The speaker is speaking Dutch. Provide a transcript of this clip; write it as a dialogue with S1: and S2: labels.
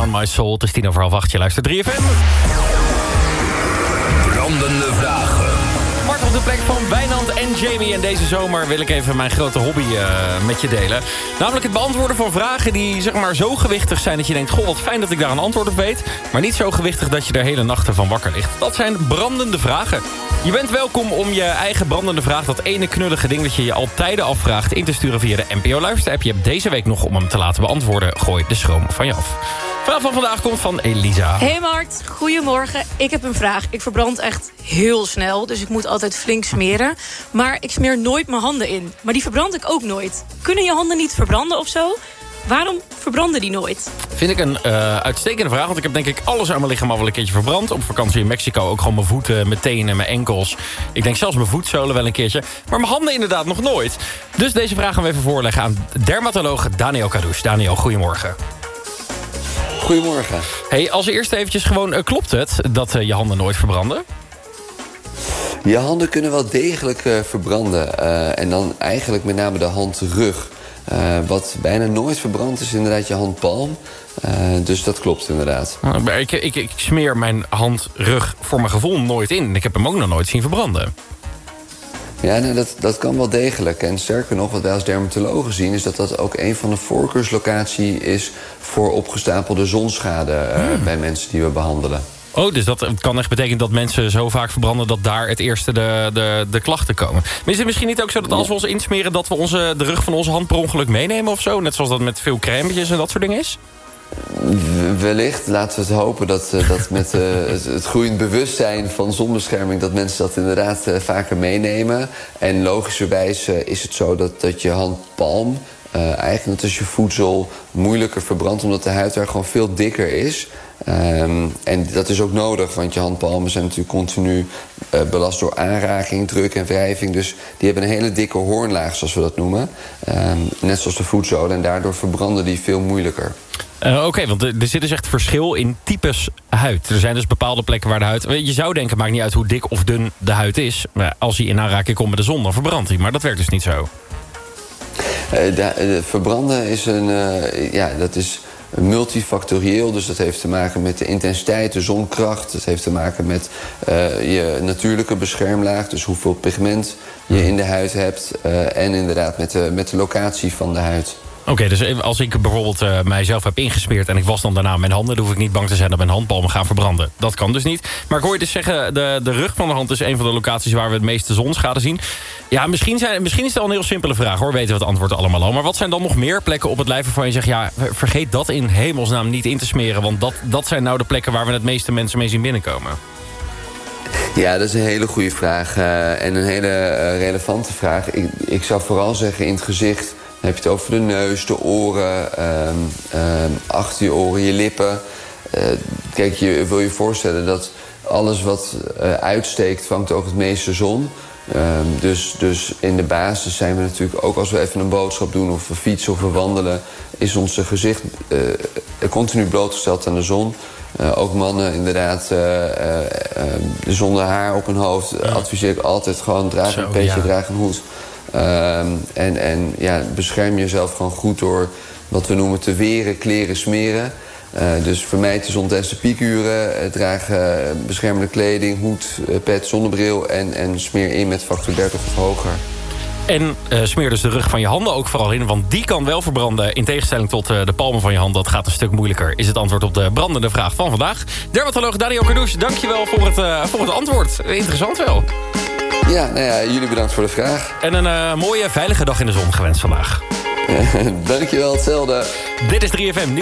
S1: On My Soul. Het is 7:10. Je luistert 3FM.
S2: Brandende vragen.
S1: Mart op de plek van Wijnand en Jamie. En deze zomer wil ik even mijn grote hobby met je delen. Namelijk het beantwoorden van vragen die zeg maar zo gewichtig zijn... dat je denkt, goh, wat fijn dat ik daar een antwoord op weet. Maar niet zo gewichtig dat je er hele nachten van wakker ligt. Dat zijn brandende vragen. Je bent welkom om je eigen brandende vraag... dat ene knullige ding dat je al tijden afvraagt... in te sturen via de NPO Luister-app. Je hebt deze week nog om hem te laten beantwoorden. Gooi de schroom van je af. Vraag van vandaag komt van Elisa.
S3: Hey Mart, goedemorgen. Ik heb een vraag. Ik verbrand echt heel snel, dus ik moet altijd flink smeren. Maar ik smeer nooit mijn handen in. Maar die verbrand ik ook nooit. Kunnen je handen niet verbranden of zo? Waarom verbranden die nooit?
S1: Vind ik een uitstekende vraag. Want ik heb denk ik alles aan mijn lichaam al wel een keertje verbrand. Op vakantie in Mexico ook gewoon mijn voeten, mijn tenen, mijn enkels. Ik denk zelfs mijn voetzolen wel een keertje. Maar mijn handen inderdaad nog nooit. Dus deze vraag gaan we even voorleggen aan dermatoloog Daniel Kadouche. Daniel, goedemorgen.
S4: Goedemorgen.
S1: Hey, als eerste eventjes gewoon, klopt het dat je handen nooit verbranden?
S4: Je handen kunnen wel degelijk verbranden. En dan eigenlijk met name de handrug. Wat bijna nooit verbrandt is inderdaad je handpalm. Dus dat klopt inderdaad.
S1: Maar ik smeer mijn handrug voor mijn gevoel nooit in. Ik heb hem ook nog nooit zien verbranden.
S4: Ja, nee, dat kan wel degelijk. En sterker nog, wat wij als dermatologen zien... is dat dat ook een van de voorkeurslocatie is... voor opgestapelde zonschade bij mensen die we behandelen.
S1: Oh, dus dat kan echt betekenen dat mensen zo vaak verbranden... dat daar het eerste de klachten komen. Maar is het misschien niet ook zo dat als we ons insmeren... dat we de rug van onze hand per ongeluk meenemen of zo? Net zoals dat met veel crèmetjes en dat soort dingen is?
S4: Wellicht, laten we het hopen dat met het groeiend bewustzijn van zonbescherming... dat mensen dat inderdaad vaker meenemen. En logischerwijs is het zo dat je handpalm... eigenlijk net als je voedsel moeilijker verbrandt... omdat de huid daar gewoon veel dikker is. En dat is ook nodig, want je handpalmen zijn natuurlijk continu belast door aanraking, druk en wrijving. Dus die hebben een hele dikke hoornlaag, zoals we dat noemen. Net zoals de voetzolen, en daardoor verbranden die veel moeilijker.
S1: Oké, want er zit dus echt verschil in types huid. Er zijn dus bepaalde plekken waar de huid... Je zou denken, maakt niet uit hoe dik of dun de huid is. Maar als hij in aanraking komt met de zon, dan verbrandt hij. Maar dat werkt dus niet zo.
S4: Verbranden is dat is multifactorieel. Dus dat heeft te maken met de intensiteit, de zonkracht. Dat heeft te maken met je natuurlijke beschermlaag. Dus hoeveel pigment je in de huid hebt. En inderdaad met de locatie van de huid.
S1: Oké, dus als ik bijvoorbeeld mijzelf heb ingesmeerd... en ik was dan daarna mijn handen... dan hoef ik niet bang te zijn dat mijn handpalmen gaan verbranden. Dat kan dus niet. Maar ik hoor je dus zeggen... de rug van de hand is een van de locaties... waar we het meeste zonschade zien. Ja, misschien is het al een heel simpele vraag, hoor. Weten we het antwoord allemaal al. Maar wat zijn dan nog meer plekken op het lijf waarvan je zegt... ja, vergeet dat in hemelsnaam niet in te smeren... want dat zijn nou de plekken waar we het meeste mensen mee zien binnenkomen.
S4: Ja, dat is een hele goede vraag. En een hele relevante vraag. Ik zou vooral zeggen in het gezicht... Dan heb je het over de neus, de oren, achter je oren, je lippen. Kijk, je wil je voorstellen dat alles wat uitsteekt... vangt ook het meeste zon. Dus in de basis zijn we natuurlijk ook als we even een boodschap doen... of we fietsen of we wandelen... is ons gezicht continu blootgesteld aan de zon. Ook mannen inderdaad, zonder haar op hun hoofd... adviseer ik altijd gewoon draag een petje, draag een hoed... En bescherm jezelf gewoon goed door wat we noemen te weren, kleren, smeren. Dus vermijd de zon tijdens de piekuren. Draag beschermende kleding, hoed, pet, zonnebril en smeer in met factor 30 of hoger.
S1: En smeer dus de rug van je handen ook vooral in. Want die kan wel verbranden. In tegenstelling tot de palmen van je hand. Dat gaat een stuk moeilijker. Is het antwoord op de brandende vraag van vandaag. Dermatoloog Daniel Kadouche, dankjewel voor het antwoord. Interessant wel.
S4: Ja, jullie bedankt voor de vraag.
S1: En een mooie, veilige dag in de zon gewenst vandaag.
S4: Dankjewel, hetzelfde.
S1: Dit is 3FM Nieuws.